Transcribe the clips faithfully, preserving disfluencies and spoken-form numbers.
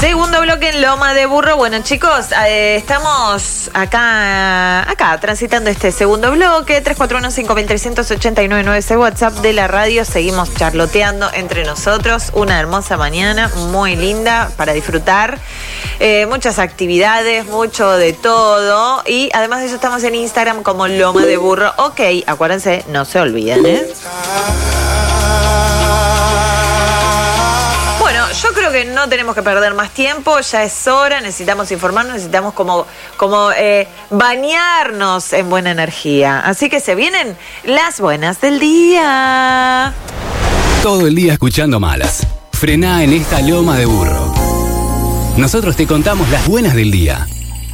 Segundo bloque en Loma de Burro. Bueno, chicos, eh, estamos acá, acá transitando este segundo bloque. tres cuatro uno, cinco mil trescientos ochenta y nueve nueve es el WhatsApp de la radio. Seguimos charloteando entre nosotros. Una hermosa mañana, muy linda para disfrutar. Eh, muchas actividades, mucho de todo. Y además de eso estamos en Instagram como Loma de Burro. Ok, acuérdense, no se olviden, ¿eh? Yo creo que no tenemos que perder más tiempo, ya es hora, necesitamos informarnos, necesitamos como, como eh, bañarnos en buena energía. Así que se vienen las buenas del día. Todo el día escuchando malas. Frená en esta Loma de Burro. Nosotros te contamos las buenas del día.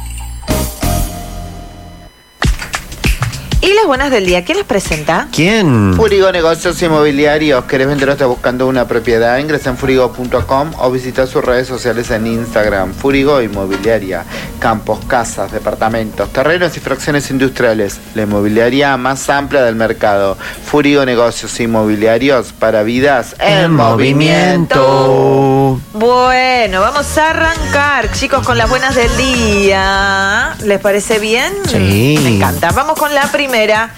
Y las buenas del día, ¿quién las presenta? ¿Quién? Furigo Negocios Inmobiliarios. ¿Querés vender o estás buscando una propiedad? Ingresa en furigo punto com o visita sus redes sociales en Instagram. Furigo Inmobiliaria. Campos, casas, departamentos, terrenos y fracciones industriales. La inmobiliaria más amplia del mercado. Furigo Negocios Inmobiliarios para vidas en, en movimiento. Bueno, vamos a arrancar, chicos, con las buenas del día. ¿Les parece bien? Sí. Me encanta. Vamos con la primera.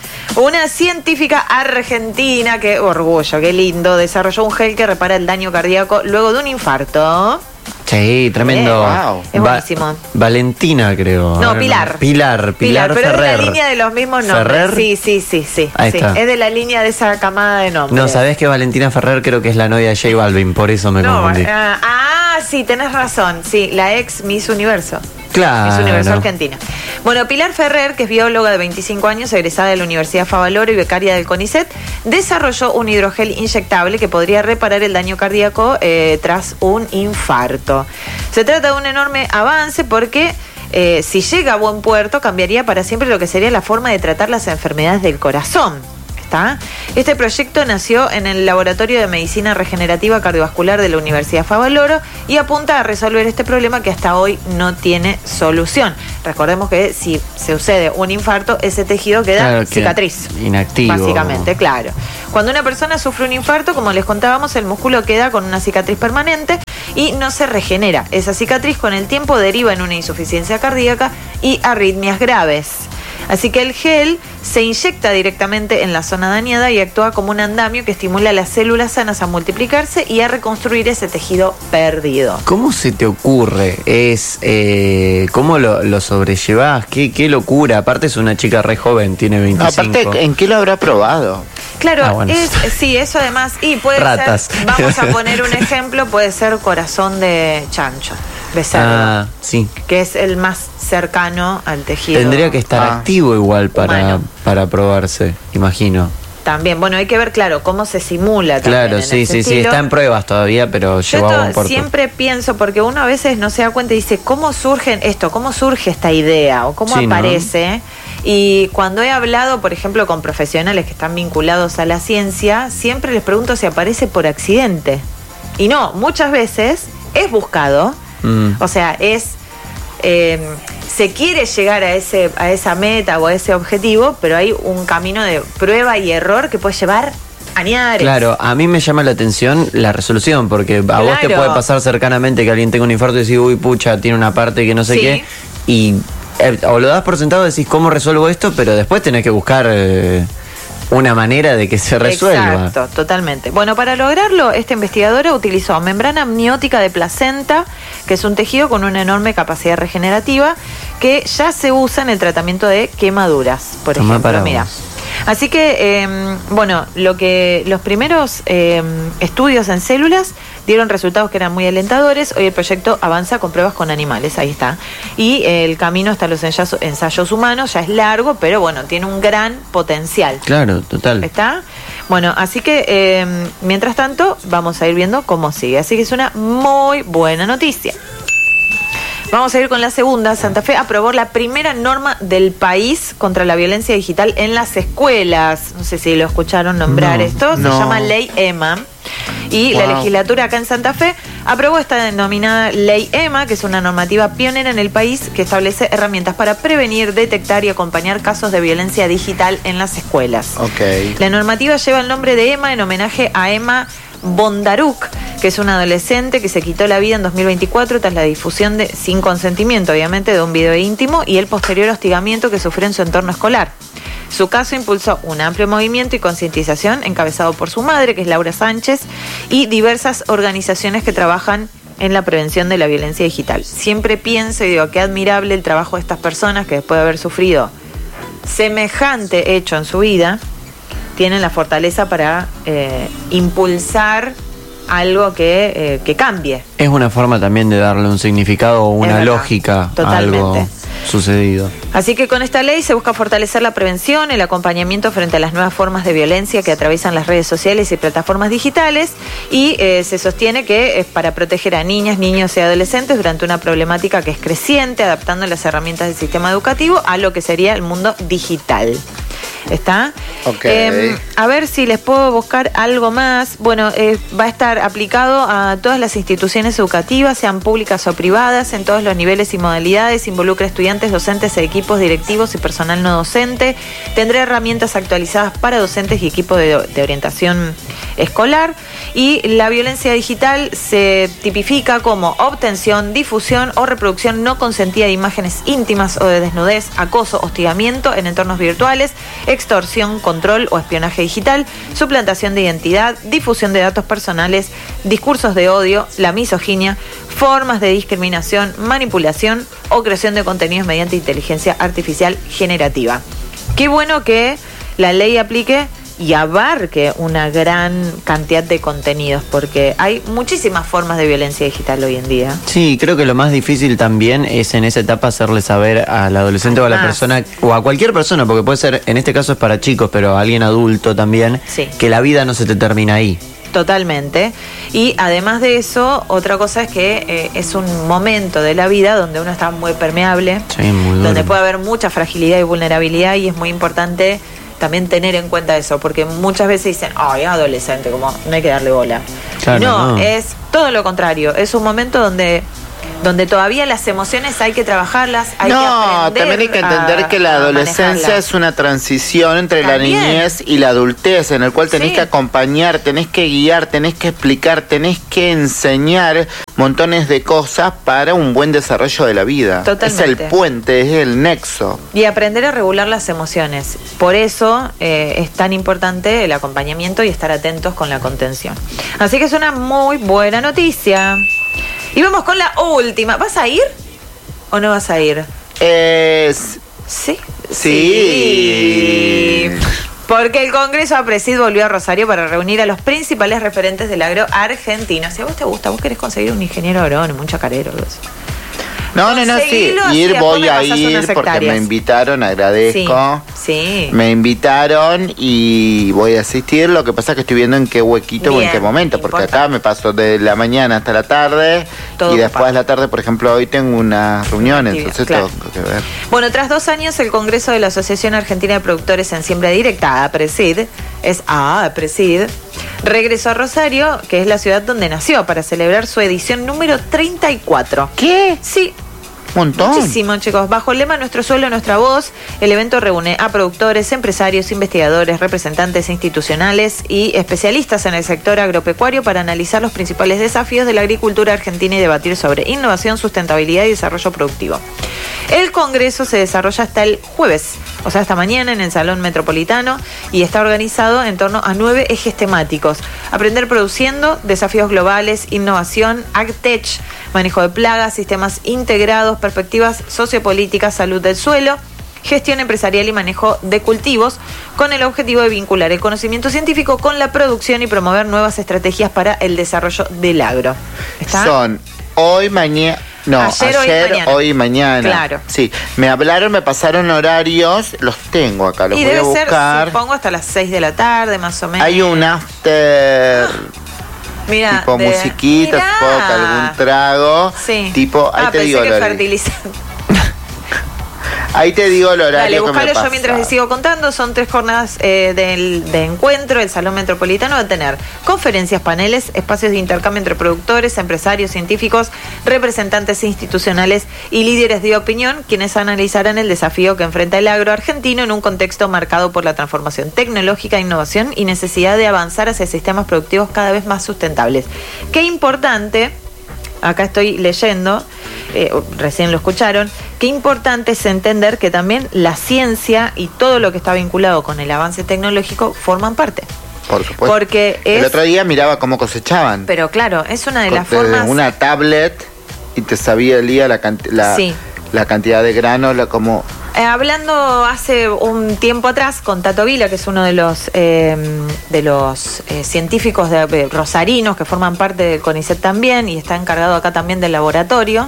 Una científica argentina, qué orgullo, qué lindo, desarrolló un gel que repara el daño cardíaco luego de un infarto. Sí, tremendo. Eh, wow. Es buenísimo. Va- Valentina, creo. No, Pilar. Pilar, Pilar, Pilar, pero Ferrer. es de la línea de los mismos nombres. ¿Ferrer? Sí, sí, sí, sí. Ahí sí. está. Es de la línea de esa camada de nombres. No, ¿sabés que Valentina Ferrer creo que es la novia de J Balvin? Por eso me No, confundí. ah, ah, sí, tenés razón. Sí, la ex Miss Universo. Claro. Miss Universo Argentina. Bueno, Pilar Ferrer, que es bióloga de veinticinco años, egresada de la Universidad Favaloro y becaria del CONICET, desarrolló un hidrogel inyectable que podría reparar el daño cardíaco eh, tras un infarto. Se trata de un enorme avance porque eh, si llega a buen puerto cambiaría para siempre lo que sería la forma de tratar las enfermedades del corazón. ¿Está? Este proyecto nació en el Laboratorio de Medicina Regenerativa Cardiovascular de la Universidad Favaloro y apunta a resolver este problema que hasta hoy no tiene solución. Recordemos que si se sucede un infarto, ese tejido queda Claro, cicatriz. Inactivo. Básicamente, claro. Cuando una persona sufre un infarto, como les contábamos, el músculo queda con una cicatriz permanente y no se regenera. Esa cicatriz con el tiempo deriva en una insuficiencia cardíaca y arritmias graves. Así que el gel se inyecta directamente en la zona dañada y actúa como un andamio que estimula a las células sanas a multiplicarse y a reconstruir ese tejido perdido. ¿Cómo se te ocurre? Es eh, ¿Cómo lo, lo sobrellevás? ¿Qué, qué locura? Aparte es una chica re joven, tiene No, veinticinco. aparte, ¿en qué lo habrá probado? Claro, Ah, bueno. es, sí, eso además, y puede Ratas. ser, vamos a poner un ejemplo, puede ser corazón de chancho, de cerdo, Ah, sí. que es el más cercano al tejido. Tendría que estar Ah. activo igual para, Humano. para probarse, imagino. También, bueno, hay que ver, claro, cómo se simula también. Claro, en sí, ese sí, sí, estilo. está en pruebas todavía, pero Yo llegó a esto buen puerto. siempre pienso, porque uno a veces no se da cuenta y dice, ¿cómo surge esto? ¿Cómo surge esta idea? ¿O cómo Sí, ¿no? aparece? Y cuando he hablado, por ejemplo, con profesionales que están vinculados a la ciencia, siempre les pregunto si aparece por accidente. Y no, muchas veces es buscado, Mm. o sea, es... Eh, se quiere llegar a ese a esa meta o a ese objetivo, pero hay un camino de prueba y error que puede llevar añares. Claro, a mí me llama la atención la resolución, porque a vos te Claro. puede pasar cercanamente que alguien tenga un infarto y decís, uy, pucha, tiene una parte que no sé Sí. qué, y eh, o lo das por sentado, decís, ¿cómo resuelvo esto? Pero después tenés que buscar eh, una manera de que se resuelva. Exacto, totalmente. Bueno, para lograrlo, esta investigadora utilizó membrana amniótica de placenta, que es un tejido con una enorme capacidad regenerativa, que ya se usa en el tratamiento de quemaduras, por Tomá ejemplo. para Mira. vos. Así que, eh, bueno, lo que los primeros eh, estudios en células dieron resultados que eran muy alentadores. Hoy el proyecto avanza con pruebas con animales, ahí está. Y eh, el camino hasta los ensayos, ensayos humanos ya es largo, pero bueno, tiene un gran potencial. Claro, total. ¿Está? Bueno, así que eh, mientras tanto vamos a ir viendo cómo sigue. Así que es una muy buena noticia. Vamos a ir con la segunda. Santa Fe aprobó la primera norma del país contra la violencia digital en las escuelas. No sé si lo escucharon nombrar No, esto. Se no. llama Ley EMA. Y la Wow. legislatura acá en Santa Fe aprobó esta denominada Ley EMA, que es una normativa pionera en el país que establece herramientas para prevenir, detectar y acompañar casos de violencia digital en las escuelas. Ok. La normativa lleva el nombre de Emma en homenaje a Emma Bondaruk, que es un adolescente que se quitó la vida en dos mil veinticuatro tras la difusión, de, sin consentimiento obviamente, de un video íntimo y el posterior hostigamiento que sufrió en su entorno escolar. Su caso impulsó un amplio movimiento y concientización encabezado por su madre, que es Laura Sánchez, y diversas organizaciones que trabajan en la prevención de la violencia digital. Siempre pienso y digo, qué admirable el trabajo de estas personas que después de haber sufrido semejante hecho en su vida, tienen la fortaleza para eh, impulsar algo que, eh, que cambie. Es una forma también de darle un significado o una lógica a algo sucedido. Así que con esta ley se busca fortalecer la prevención, el acompañamiento frente a las nuevas formas de violencia que atraviesan las redes sociales y plataformas digitales, y eh, se sostiene que es para proteger a niñas, niños y adolescentes durante una problemática que es creciente, adaptando las herramientas del sistema educativo a lo que sería el mundo digital. ¿Está? Ok. Eh, a ver si les puedo buscar algo más. Bueno, eh, va a estar aplicado a todas las instituciones educativas, sean públicas o privadas, en todos los niveles y modalidades. Involucra estudiantes, docentes, equipos directivos y personal no docente. Tendrá herramientas actualizadas para docentes y equipos de, de orientación escolar. Y la violencia digital se tipifica como obtención, difusión o reproducción no consentida de imágenes íntimas o de desnudez, acoso, hostigamiento en entornos virtuales, extorsión, control o espionaje digital, suplantación de identidad, difusión de datos personales, discursos de odio, la misoginia, formas de discriminación, manipulación o creación de contenidos mediante inteligencia artificial generativa. Qué bueno que la ley aplique y abarque una gran cantidad de contenidos, porque hay muchísimas formas de violencia digital hoy en día. Sí, creo que lo más difícil también es en esa etapa hacerle saber al adolescente Además, o a la persona, o a cualquier persona, porque puede ser, en este caso es para chicos, pero a alguien adulto también, sí, que la vida no se te termina ahí. Totalmente. Y además de eso, otra cosa es que eh, es un momento de la vida donde uno está muy permeable, sí, muy duro, donde puede haber mucha fragilidad y vulnerabilidad, y es muy importante también tener en cuenta eso, porque muchas veces dicen, ay, adolescente, como no hay que darle bola. Claro, no, no, es todo lo contrario, es un momento donde donde todavía las emociones hay que trabajarlas, hay no, que aprender también hay que entender a, que la a adolescencia manejarlas. es una transición entre También. la niñez y la adultez, en el cual tenés Sí. que acompañar, tenés que guiar, tenés que explicar, tenés que enseñar montones de cosas para un buen desarrollo de la vida. Totalmente. Es el puente, es el nexo. Y aprender a regular las emociones. Por eso eh, es tan importante el acompañamiento y estar atentos con la contención. Así que es una muy buena noticia. Y vamos con la última. ¿Vas a ir o no vas a ir? Es... Sí. Sí. Porque el Congreso APRESID volvió a Rosario para reunir a los principales referentes del agro argentino. Si a vos te gusta, vos querés conseguir un ingeniero agrónomo, un chacarero, algo así. No, no, no, sí. Conseguilo, así Ir después voy me a pasás ir unas porque hectáreas. me invitaron, agradezco. Sí, sí. Me invitaron y voy a asistir. Lo que pasa es que estoy viendo en qué huequito o en Bien, qué momento, porque importante. acá me paso de la mañana hasta la tarde. Todo y después ocupado. de la tarde, por ejemplo, hoy tengo unas reuniones, Actividad, entonces claro. tengo que ver. Bueno, tras dos años, el Congreso de la Asociación Argentina de Productores en Siembra Directa, APRESID, es APRESID, regresó a Rosario, que es la ciudad donde nació, para celebrar su edición número treinta y cuatro. ¿Qué? Sí. Montón. Muchísimo, chicos. Bajo el lema Nuestro suelo, nuestra voz, el evento reúne a productores, empresarios, investigadores, representantes institucionales y especialistas en el sector agropecuario para analizar los principales desafíos de la agricultura argentina y debatir sobre innovación, sustentabilidad y desarrollo productivo. El Congreso se desarrolla hasta el jueves, o sea, hasta mañana en el Salón Metropolitano, y está organizado en torno a nueve ejes temáticos: aprender produciendo, desafíos globales, innovación, AgTech, manejo de plagas, sistemas integrados, perspectivas sociopolíticas, salud del suelo, gestión empresarial y manejo de cultivos, con el objetivo de vincular el conocimiento científico con la producción y promover nuevas estrategias para el desarrollo del agro. ¿Está? Son hoy, mañana... No, Ayer, ayer, hoy y mañana. hoy y mañana. Claro. Sí, me hablaron, me pasaron horarios, los tengo acá, los y voy a debe buscar. ser, supongo, hasta las seis de la tarde, más o menos. Hay un after... Mira, tipo de- musiquita, Mirá. supongo que algún trago. Sí. Tipo, ahí ah, te pensé digo, que Loli. fertilizante. Ahí te digo el horario. Dale, que me buscalo pasa. yo mientras les sigo contando. Son tres jornadas eh, del, de encuentro. El Salón Metropolitano va a tener conferencias, paneles, espacios de intercambio entre productores, empresarios, científicos, representantes institucionales y líderes de opinión, quienes analizarán el desafío que enfrenta el agro argentino en un contexto marcado por la transformación tecnológica, innovación y necesidad de avanzar hacia sistemas productivos cada vez más sustentables. Qué importante, acá estoy leyendo, eh, recién lo escucharon, qué importante es entender que también la ciencia y todo lo que está vinculado con el avance tecnológico forman parte. Por supuesto. Porque es, el otro día miraba cómo cosechaban. Pero claro, es una de las Desde formas... una tablet y te sabía el día la, canti- la, Sí. la cantidad de granos, la, como... Eh, hablando hace un tiempo atrás con Tato Vila, que es uno de los eh, de los eh, científicos de, de rosarinos que forman parte del CONICET también y está encargado acá también del laboratorio,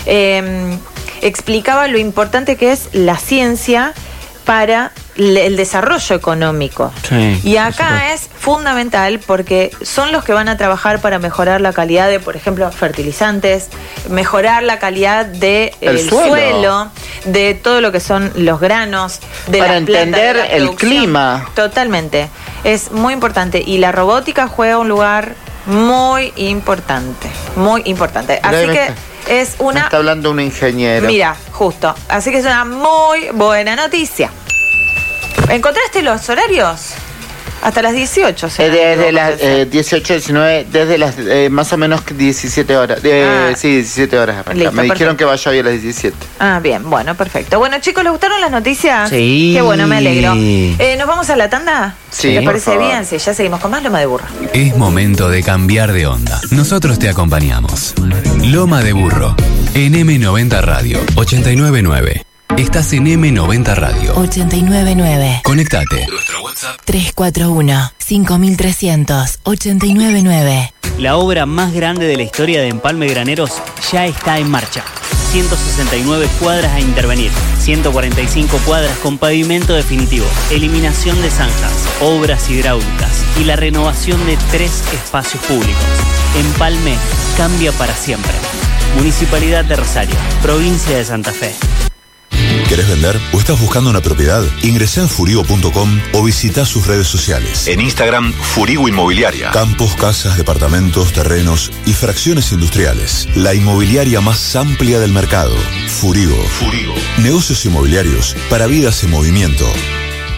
eh, explicaba lo importante que es la ciencia para el desarrollo económico. Sí, y acá es fundamental porque son los que van a trabajar para mejorar la calidad de, por ejemplo, fertilizantes, mejorar la calidad del de El suelo. suelo. de todo lo que son los granos, de Para las plantas, entender de la el producción. clima. Totalmente. Es muy importante y la robótica juega un lugar muy importante, muy importante. Así Mira, que me es Me una... está hablando un ingeniero. Mira, justo. Así que es una muy buena noticia. ¿Encontraste los horarios? Hasta las dieciocho. Eh, desde las eh, dieciocho, diecinueve, desde las eh, más o menos diecisiete horas. Eh, Ah. Sí, diecisiete horas arranca. Listo, Me dijeron perfecto. que vaya hoy a las diecisiete. Ah, bien, bueno, perfecto. Bueno, chicos, ¿les gustaron las noticias? Sí. Qué bueno, me alegro. Eh, ¿Nos vamos a la tanda? Sí, ¿Les por parece favor. bien? Sí, ya seguimos con más Loma de Burro. Es momento de cambiar de onda. Nosotros te acompañamos. Loma de Burro. En eme noventa Radio ochenta y nueve nueve. Estás en eme noventa Radio. ochenta y nueve nueve. Conectate. Nuestro WhatsApp. tres cuatro uno, cinco trescientos, ochenta y nueve nueve. La obra más grande de la historia de Empalme Graneros ya está en marcha. ciento sesenta y nueve cuadras a intervenir, ciento cuarenta y cinco cuadras con pavimento definitivo, eliminación de zanjas, obras hidráulicas y la renovación de tres espacios públicos. Empalme cambia para siempre. Municipalidad de Rosario, provincia de Santa Fe. ¿Querés vender o estás buscando una propiedad? Ingresá en furigo punto com o visita sus redes sociales. En Instagram, Furigo Inmobiliaria. Campos, casas, departamentos, terrenos y fracciones industriales. La inmobiliaria más amplia del mercado. Furigo. Furigo. Negocios inmobiliarios para vidas en movimiento.